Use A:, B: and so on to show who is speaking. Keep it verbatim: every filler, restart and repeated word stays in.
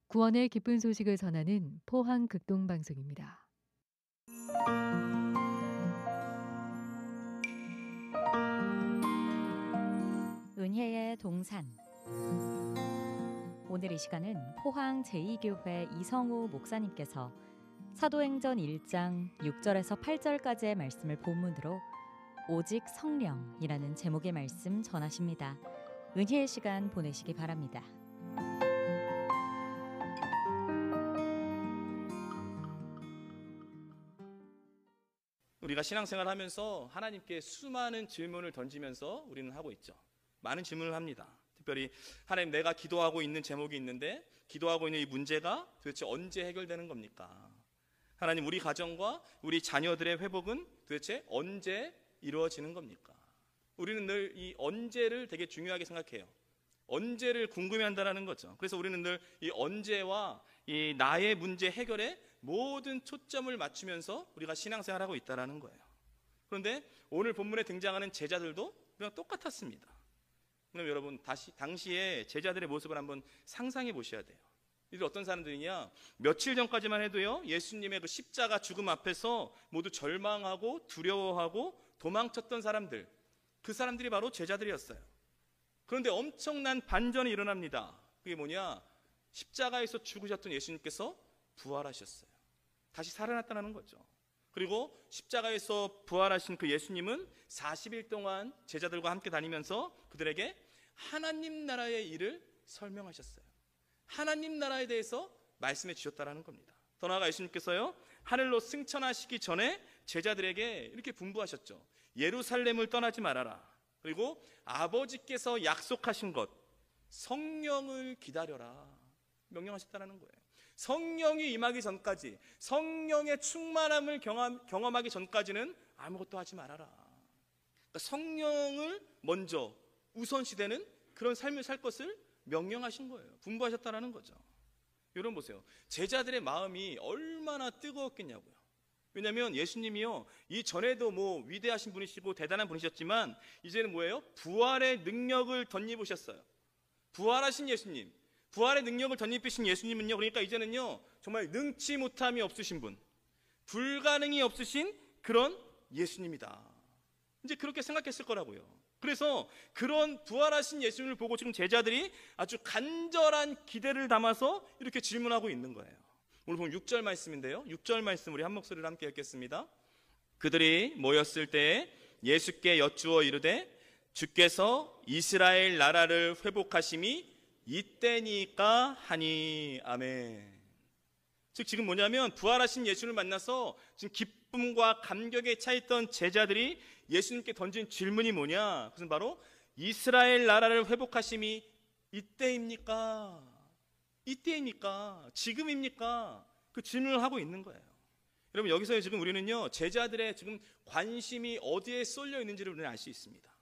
A: 구원의 기쁜 소식을 전하는 포항 극동방송입니다.
B: 은혜의 동산. 오늘 이 시간은 포항 제이 교회 이성우 목사님께서 사도행전 일 장 육 절에서 팔 절까지의 말씀을 본문으로 오직 성령이라는 제목의 말씀 전하십니다. 은혜의 시간 보내시기 바랍니다.
C: 우리가 신앙생활 하면서 하나님께 수많은 질문을 던지면서 우리는 하고 있죠. 많은 질문을 합니다. 특별히 하나님, 내가 기도하고 있는 제목이 있는데 기도하고 있는 이 문제가 도대체 언제 해결되는 겁니까? 하나님, 우리 가정과 우리 자녀들의 회복은 도대체 언제 이루어지는 겁니까? 우리는 늘 이 언제를 되게 중요하게 생각해요. 언제를 궁금해한다는 거죠. 그래서 우리는 늘 이 언제와 이 나의 문제 해결에 모든 초점을 맞추면서 우리가 신앙생활하고 있다는 거예요. 그런데 오늘 본문에 등장하는 제자들도 그냥 똑같았습니다. 그럼 여러분, 다시 당시에 제자들의 모습을 한번 상상해 보셔야 돼요. 이들 어떤 사람들이냐? 며칠 전까지만 해도요, 예수님의 그 십자가 죽음 앞에서 모두 절망하고 두려워하고 도망쳤던 사람들, 그 사람들이 바로 제자들이었어요. 그런데 엄청난 반전이 일어납니다. 그게 뭐냐? 십자가에서 죽으셨던 예수님께서 부활하셨어요. 다시 살아났다는 거죠. 그리고 십자가에서 부활하신 그 예수님은 사십 일 동안 제자들과 함께 다니면서 그들에게 하나님 나라의 일을 설명하셨어요. 하나님 나라에 대해서 말씀해 주셨다는 겁니다. 더 나아가 예수님께서요, 하늘로 승천하시기 전에 제자들에게 이렇게 분부하셨죠. 예루살렘을 떠나지 말아라. 그리고 아버지께서 약속하신 것, 성령을 기다려라. 명령하셨다는 거예요. 성령이 임하기 전까지, 성령의 충만함을 경험, 경험하기 전까지는 아무것도 하지 말아라. 그러니까 성령을 먼저 우선시되는 그런 삶을 살 것을 명령하신 거예요. 분부하셨다는 거죠. 여러분 보세요. 제자들의 마음이 얼마나 뜨거웠겠냐고요. 왜냐하면 예수님이요, 이 전에도 뭐 위대하신 분이시고 대단한 분이셨지만 이제는 뭐예요? 부활의 능력을 덧입으셨어요. 부활하신 예수님, 부활의 능력을 덧입으신 예수님은요, 그러니까 이제는요 정말 능치 못함이 없으신 분, 불가능이 없으신 그런 예수님이다. 이제 그렇게 생각했을 거라고요. 그래서 그런 부활하신 예수님을 보고 지금 제자들이 아주 간절한 기대를 담아서 이렇게 질문하고 있는 거예요. 오늘 보면 육 절 말씀인데요, 육 절 말씀 우리 한 목소리로 함께 읽겠습니다. 그들이 모였을 때 예수께 여쭈어 이르되 주께서 이스라엘 나라를 회복하심이 이때니까 하니. 아멘. 즉 지금 뭐냐면 부활하신 예수를 만나서 지금 기쁨과 감격에 차있던 제자들이 예수님께 던진 질문이 뭐냐? 그것은 바로 이스라엘 나라를 회복하심이 이때입니까? 이때입니까? 지금입니까? 그 질문을 하고 있는 거예요. 여러분, 여기서 지금 우리는요 제자들의 지금 관심이 어디에 쏠려 있는지를 우리는 알 수 있습니다.